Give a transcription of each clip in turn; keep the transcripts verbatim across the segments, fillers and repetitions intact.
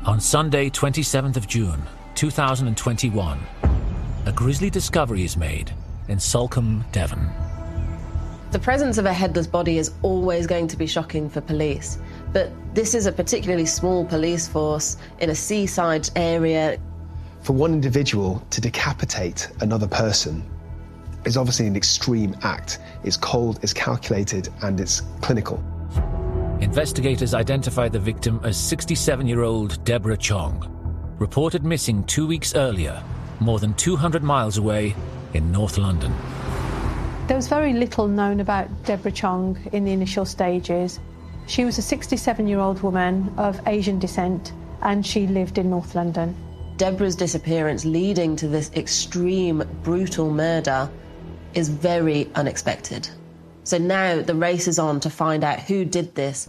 On Sunday, twenty-seventh of June, two thousand twenty-one, a grisly discovery is made in Salcombe, Devon. The presence of a headless body is always going to be shocking for police, but this is a particularly small police force in a seaside area. For one individual to decapitate another person is obviously an extreme act. It's cold, it's calculated, and it's clinical. Investigators identified the victim as sixty-seven-year-old Deborah Chong, reported missing two weeks earlier, more than two hundred miles away in North London. There was very little known about Deborah Chong in the initial stages. She was a sixty-seven-year-old woman of Asian descent, and she lived in North London. Deborah's disappearance leading to this extreme, brutal murder is very unexpected. So now the race is on to find out who did this.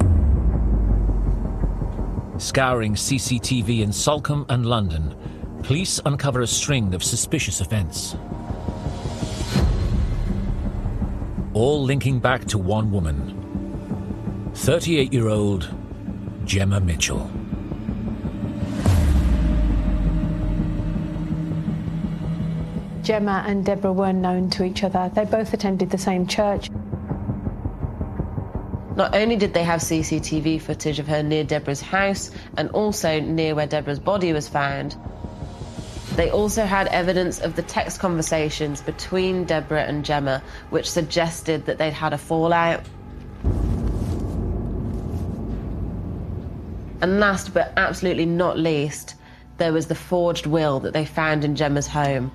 Scouring C C T V in Salcombe and London, police uncover a string of suspicious events, all linking back to one woman, thirty-eight-year-old Gemma Mitchell. Gemma and Deborah weren't known to each other. They both attended the same church. Not only did they have C C T V footage of her near Deborah's house and also near where Deborah's body was found, they also had evidence of the text conversations between Deborah and Gemma, which suggested that they'd had a fallout. And last but absolutely not least, there was the forged will that they found in Gemma's home.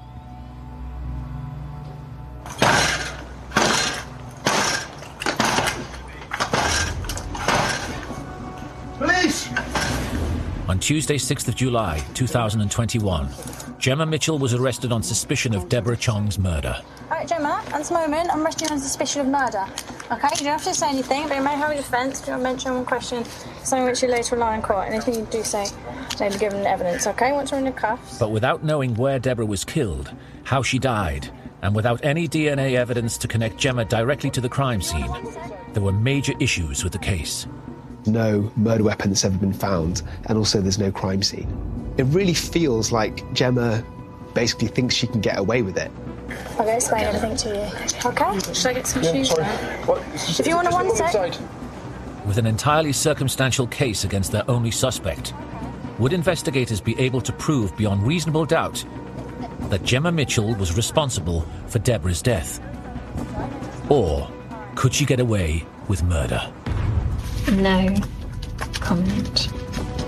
On Tuesday, sixth of July, two thousand twenty-one, Gemma Mitchell was arrested on suspicion of Deborah Chong's murder. All right, Gemma, at this moment, I'm arresting you on suspicion of murder. OK, you don't have to say anything, but you may have a defence. Do not mention one question, something which you later rely in court. Anything you do say may be given evidence, OK? Once you're in your cuffs. But without knowing where Deborah was killed, how she died, and without any D N A evidence to connect Gemma directly to the crime scene, there were major issues with the case. No murder weapon that's ever been found, and also there's no crime scene. It really feels like Gemma basically thinks she can get away with it. I'll go explain everything to you. OK? Should I get some yeah, shoes? Sorry. What? If you want to one sec. With an entirely circumstantial case against their only suspect, would investigators be able to prove beyond reasonable doubt that Gemma Mitchell was responsible for Deborah's death? Or could she get away with murder? No comment.